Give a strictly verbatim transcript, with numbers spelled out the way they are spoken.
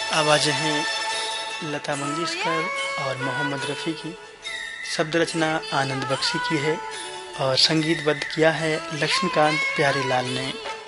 आवाज़ें हैं लता मंगेशकर और मोहम्मद रफ़ी की। शब्द रचना आनंद बख्शी की है और संगीतबद्ध किया है लक्ष्मीकांत प्यारेलाल ने।